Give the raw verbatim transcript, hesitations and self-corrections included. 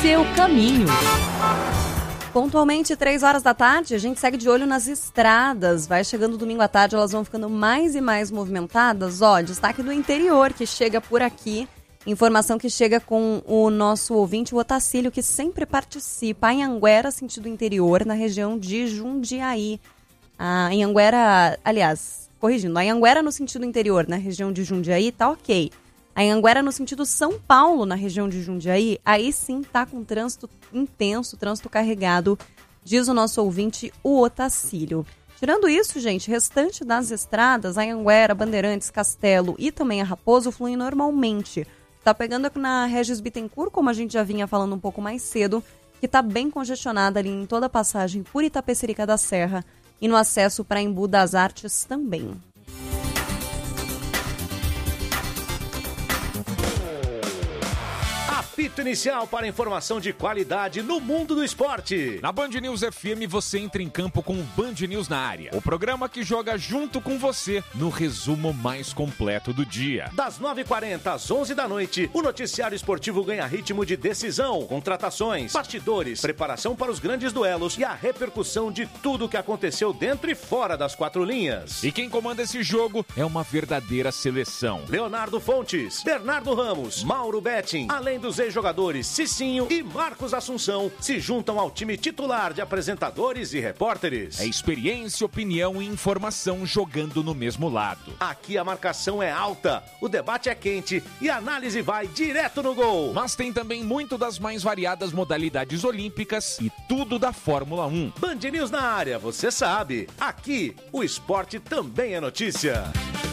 seu caminho. Pontualmente, três horas da tarde, a gente segue de olho nas estradas. Vai chegando domingo à tarde, elas vão ficando mais e mais movimentadas. Ó, destaque do interior que chega por aqui. Informação que chega com o nosso ouvinte, o Otacílio, que sempre participa. Em Anhanguera, sentido interior, na região de Jundiaí. Ah, em Anhanguera, aliás, corrigindo, a Anhanguera no sentido interior, na região de Jundiaí, tá ok. A Anhanguera no sentido São Paulo, na região de Jundiaí, aí sim tá com trânsito intenso, trânsito carregado, diz o nosso ouvinte, o Otacílio. Tirando isso, gente, restante das estradas, a Anhanguera, Bandeirantes, Castelo e também a Raposo fluem normalmente. Tá pegando aqui na Regis Bittencourt, como a gente já vinha falando um pouco mais cedo, que tá bem congestionada ali em toda a passagem por Itapecerica da Serra e no acesso para Embu das Artes também. Apito inicial para informação de qualidade no mundo do esporte. Na Band News F M você entra em campo com o Band News na área. O programa que joga junto com você no resumo mais completo do dia. Das nove e quarenta às onze da noite, o noticiário esportivo ganha ritmo de decisão, contratações, bastidores, preparação para os grandes duelos e a repercussão de tudo o que aconteceu dentro e fora das quatro linhas. E quem comanda esse jogo é uma verdadeira seleção. Leonardo Fontes, Bernardo Ramos, Mauro Betting, além dos jogadores Cicinho e Marcos Assunção se juntam ao time titular de apresentadores e repórteres. É experiência, opinião e informação jogando no mesmo lado. Aqui a marcação é alta, o debate é quente e a análise vai direto no gol. Mas tem também muito das mais variadas modalidades olímpicas e tudo da Fórmula um. Band News na área, você sabe. Aqui o esporte também é notícia.